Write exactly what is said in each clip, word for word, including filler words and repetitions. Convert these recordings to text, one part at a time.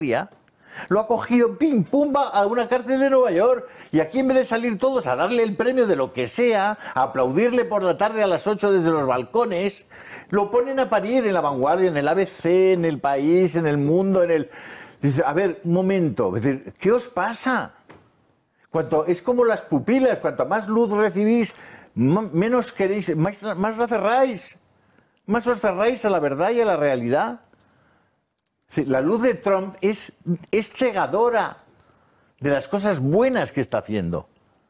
lo ha cogido, pim, pumba, a una cárcel de Nueva York. Y aquí, en vez de salir todos a darle el premio de lo que sea, a aplaudirle por la tarde a las ocho desde los balcones, lo ponen a parir en La Vanguardia, en el A B C, en El País, en El Mundo, en el... Dice, a ver, un momento, ¿qué os pasa? Cuanto, es como las pupilas, cuanto más luz recibís, menos queréis, más, más la cerráis. Más os cerráis a la verdad y a la realidad. La luz de Trump es, es cegadora de las cosas buenas que está haciendo.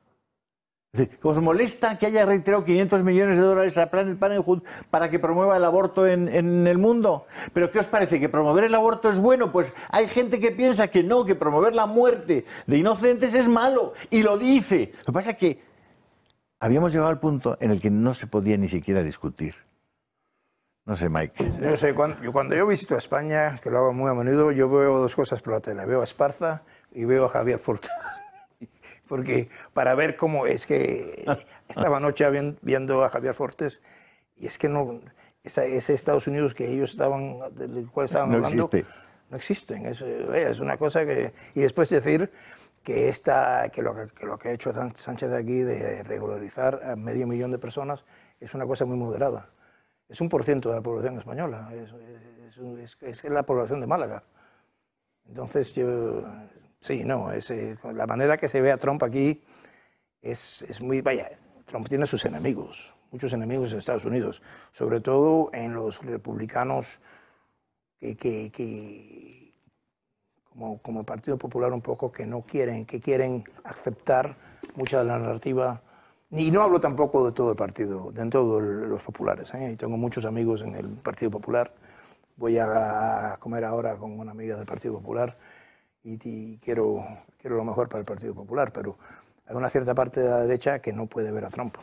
¿Os molesta que haya retirado quinientos millones de dólares a Planned Parenthood para que promueva el aborto en, en el mundo? ¿Pero qué os parece? ¿Que promover el aborto es bueno? Pues hay gente que piensa que no, que promover la muerte de inocentes es malo, y lo dice. Lo que pasa es que habíamos llegado al punto en el que no se podía ni siquiera discutir. No sé, Mike. No sé, cuando yo, cuando yo visito España, que lo hago muy a menudo, yo veo dos cosas por la tele. Veo a Esparza y veo a Javier Forte. Porque para ver cómo es que estaba anoche viendo a Javier Fortes, y es que no, esa, ese Estados Unidos que ellos estaban, del cual estaban no hablando, existe. No existen. Es, es una cosa que... Y después decir que, esta, que, lo, que lo que ha hecho Sánchez aquí de regularizar a medio millón de personas es una cosa muy moderada. Es un por ciento de la población española, es, es, es, es la población de Málaga. Entonces, yo, sí, no, es, la manera que se ve a Trump aquí es, es muy... Vaya, Trump tiene sus enemigos, muchos enemigos en Estados Unidos, sobre todo en los republicanos que, que, que como, como el Partido Popular un poco, que no quieren, que quieren aceptar mucha de la narrativa. Y no hablo tampoco de todo el partido, de todos los populares, ¿eh? Y tengo muchos amigos en el Partido Popular. Voy a comer ahora con una amiga del Partido Popular y, y quiero, quiero lo mejor para el Partido Popular, pero hay una cierta parte de la derecha que no puede ver a Trump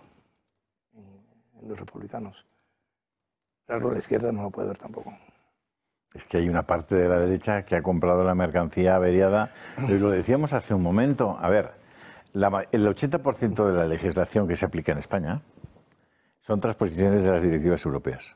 en, en los republicanos. Claro, la izquierda no lo puede ver tampoco. Es que hay una parte de la derecha que ha comprado la mercancía averiada, y lo decíamos hace un momento. A ver, La, el ochenta por ciento de la legislación que se aplica en España son transposiciones de las directivas europeas.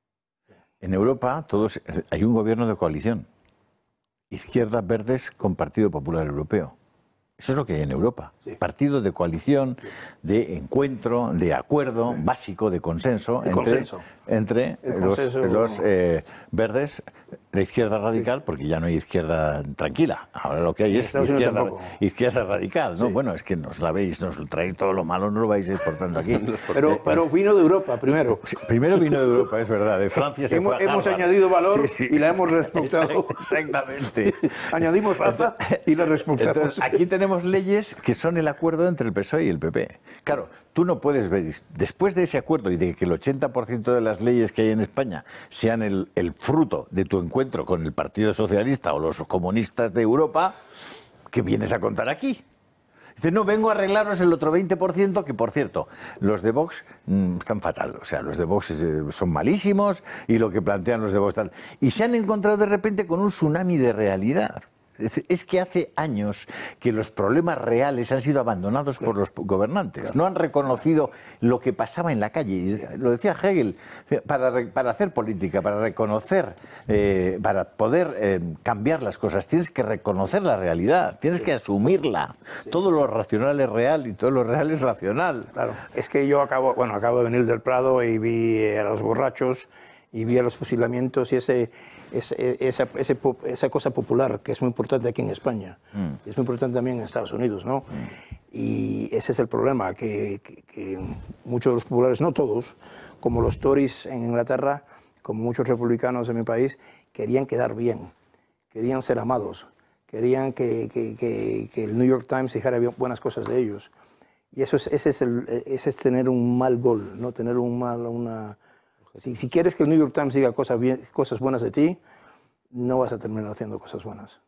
En Europa todos, hay un gobierno de coalición. Izquierda, verdes con Partido Popular Europeo. Eso es lo que hay en Europa. Sí. Partido de coalición, de encuentro, de acuerdo básico, de consenso, de entre, consenso. entre los, consenso. los eh, verdes, la izquierda radical, porque ya no hay izquierda tranquila. Ahora lo que hay es izquierda, izquierda radical, ¿no? Sí. Bueno, es que nos la veis, nos traéis todo lo malo, no lo vais exportando aquí. pero, eh, pero vino de Europa primero. Sí, primero vino de Europa, es verdad. De Francia se hemos, fue a Hemos añadido valor sí, sí. y la hemos respetado. Exactamente. Añadimos raza y la respetamos. Entonces, aquí tenemos leyes que son el acuerdo entre el P S O E y el P P. Claro, tú no puedes ver, después de ese acuerdo y de que el ochenta por ciento de las leyes que hay en España sean el, el fruto de tu encuentro con el Partido Socialista o los comunistas de Europa, ¿qué vienes a contar aquí? Dice, no, vengo a arreglaros el otro veinte por ciento, que por cierto, los de Vox mmm, están fatal. O sea, los de Vox eh, son malísimos y lo que plantean los de Vox tal. Y se han encontrado de repente con un tsunami de realidad. Es que hace años que los problemas reales han sido abandonados por los gobernantes. No han reconocido lo que pasaba en la calle. Lo decía Hegel, para, para hacer política, para reconocer, eh, para poder eh, cambiar las cosas, tienes que reconocer la realidad, tienes que asumirla. Todo lo racional es real y todo lo real es racional. Claro, es que yo acabo, bueno, acabo de venir del Prado y vi a los borrachos y vi a los fusilamientos y ese, ese, esa, ese, esa cosa popular que es muy importante aquí en España, mm. es muy importante también en Estados Unidos, ¿no? Mm. Y ese es el problema, que, que, que muchos de los populares, no todos, como los Tories en Inglaterra, como muchos republicanos en mi país, querían quedar bien, querían ser amados, querían que, que, que, que el New York Times dijera buenas cosas de ellos. Y eso es, ese, es el, ese es tener un mal gol, ¿no? Tener un mal, una... Si, si quieres que el New York Times diga cosas, bien, cosas buenas de ti, no vas a terminar haciendo cosas buenas.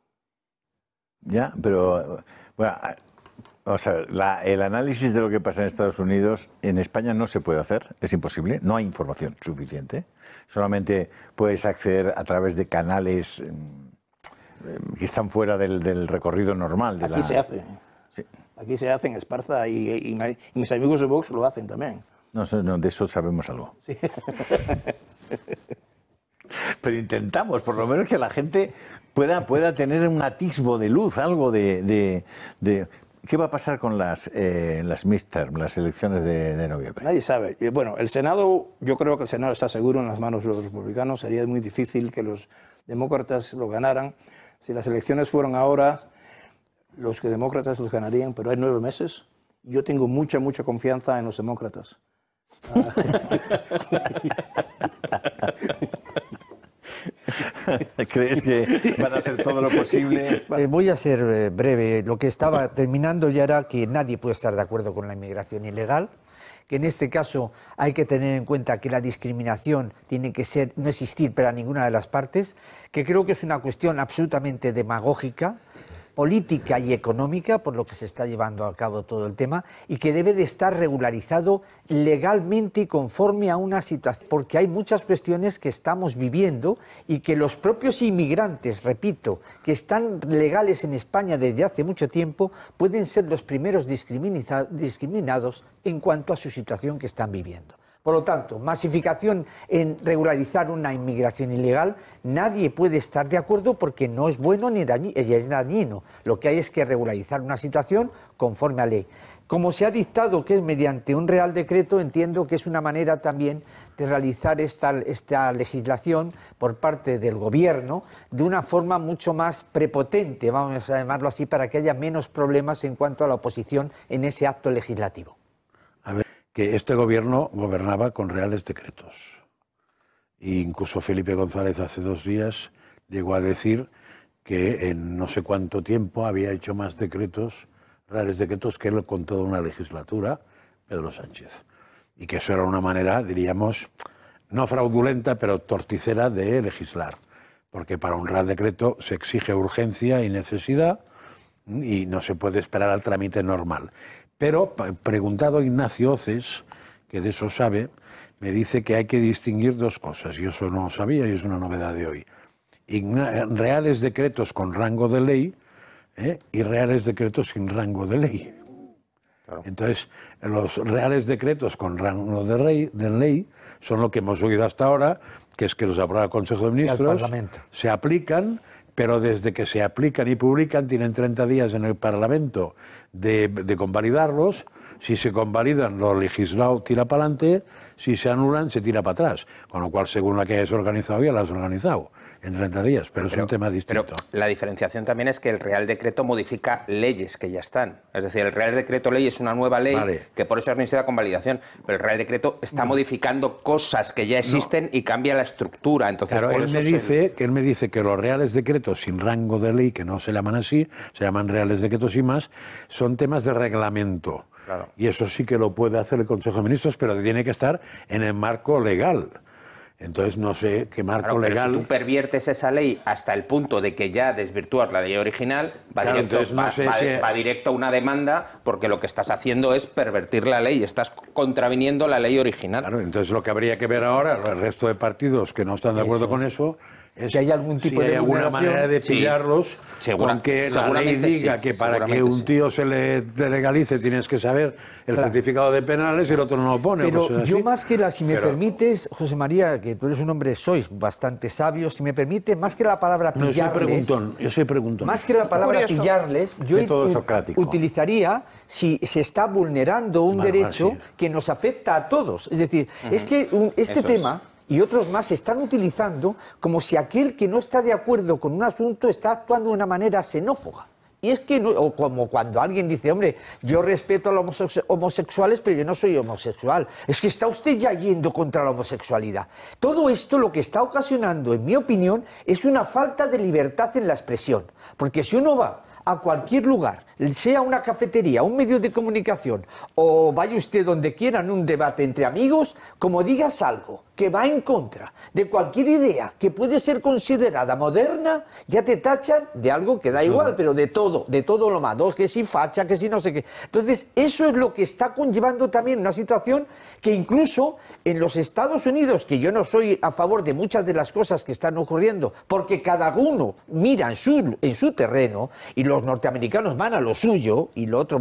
Ya, pero bueno, o sea, la, el análisis de lo que pasa en Estados Unidos, en España no se puede hacer, es imposible, no hay información suficiente. Solamente puedes acceder a través de canales eh, que están fuera del, del recorrido normal. De Aquí la... se hace. Sí. Aquí se hace en Esparza y, y, y mis amigos de Vox lo hacen también. No, no, de eso sabemos algo. Sí. pero intentamos, por lo menos que la gente pueda, pueda tener un atisbo de luz, algo de... de, de... ¿Qué va a pasar con las, eh, las midterm, las elecciones de, de noviembre? Nadie sabe. Bueno, el Senado, yo creo que el Senado está seguro en las manos de los republicanos. Sería muy difícil que los demócratas lo ganaran. Si las elecciones fueran ahora, los que demócratas los ganarían, pero hay nueve meses. Yo tengo mucha, mucha confianza en los demócratas. ¿Crees que van a hacer todo lo posible? Voy a ser eh, breve. Lo que estaba terminando ya era que nadie puede estar de acuerdo con la inmigración ilegal, que en este caso hay que tener en cuenta que la discriminación tiene que ser, no existir para ninguna de las partes, que creo que es una cuestión absolutamente demagógica, política y económica, por lo que se está llevando a cabo todo el tema, y que debe de estar regularizado legalmente y conforme a una situación, porque hay muchas cuestiones que estamos viviendo y que los propios inmigrantes, repito, que están legales en España desde hace mucho tiempo, pueden ser los primeros discriminados en cuanto a su situación que están viviendo. Por lo tanto, masificación en regularizar una inmigración ilegal, nadie puede estar de acuerdo porque no es bueno ni dañino, es dañino. Lo que hay es que regularizar una situación conforme a ley. Como se ha dictado que es mediante un Real Decreto, entiendo que es una manera también de realizar esta, esta legislación por parte del Gobierno de una forma mucho más prepotente, vamos a llamarlo así, para que haya menos problemas en cuanto a la oposición en ese acto legislativo. A ver, que este gobierno gobernaba con reales decretos. E incluso Felipe González hace dos días llegó a decir que en no sé cuánto tiempo había hecho más decretos, reales decretos, que él con toda una legislatura, Pedro Sánchez. Y que eso era una manera, diríamos, no fraudulenta, pero torticera de legislar. Porque para un real decreto se exige urgencia y necesidad y no se puede esperar al trámite normal. Pero, preguntado Ignacio Oces, que de eso sabe, me dice que hay que distinguir dos cosas, y eso no lo sabía y es una novedad de hoy. Igna- reales decretos con rango de ley ¿eh? y reales decretos sin rango de ley. Claro. Entonces, los reales decretos con rango de ley, de ley son lo que hemos oído hasta ahora, que es que los aprueba el Consejo de Ministros, se aplican, pero desde que se aplican y publican tienen treinta días en el Parlamento de, de convalidarlos. Si se convalidan, lo legislado tira para adelante, si se anulan, se tira para atrás. Con lo cual, según la que hayas organizado, ya la has organizado en treinta días, pero, pero es un tema distinto. Pero la diferenciación también es que el Real Decreto modifica leyes que ya están. Es decir, el Real Decreto Ley es una nueva ley vale. que por eso es necesaria convalidación, pero el Real Decreto está no. modificando cosas que ya existen no. y cambia la estructura. Entonces, claro, por él eso me, dice, el... que él me dice que los reales decretos sin rango de ley, que no se llaman así, se llaman reales decretos y más, son temas de reglamento. Claro. Y eso sí que lo puede hacer el Consejo de Ministros, pero tiene que estar en el marco legal. Entonces no sé qué marco claro, pero legal... si tú perviertes esa ley hasta el punto de que ya desvirtúas la ley original, va, claro, directo, no va, sé va, si... va directo a una demanda, porque lo que estás haciendo es pervertir la ley, estás contraviniendo la ley original. Claro, entonces lo que habría que ver ahora, el resto de partidos que no están de acuerdo eso. con eso... Es, si hay algún tipo si de hay alguna manera de pillarlos, sí. con que la ley diga sí, que para que un tío sí. se le te legalice tienes que saber el claro. certificado de penales y el otro no lo pone. Pero pues yo más que la, si me Pero, permites, José María, que tú eres un hombre, sois bastante sabio, si me permite, más que la palabra pillarles... No, yo soy preguntón, yo soy preguntón. Más que la palabra Curioso. pillarles, yo utilizaría si se está vulnerando un bueno, derecho sí. que nos afecta a todos. Es decir, uh-huh. es que un, este Eso tema... Es. y otros más se están utilizando como si aquel que no está de acuerdo con un asunto está actuando de una manera xenófoba. Y es que, no, o como cuando alguien dice, hombre, yo respeto a los homosexuales, pero yo no soy homosexual. Es que está usted ya yendo contra la homosexualidad. Todo esto lo que está ocasionando, en mi opinión, es una falta de libertad en la expresión. Porque si uno va a cualquier lugar, sea una cafetería, un medio de comunicación, o vaya usted donde quiera en un debate entre amigos, como digas algo que va en contra de cualquier idea que puede ser considerada moderna, ya te tachan de algo que da igual, pero de todo, de todo lo malo, que si facha, que si no sé qué. Entonces, eso es lo que está conllevando también una situación que incluso en los Estados Unidos, que yo no soy a favor de muchas de las cosas que están ocurriendo, porque cada uno mira en su, en su terreno, y los norteamericanos van a lo suyo, y lo otro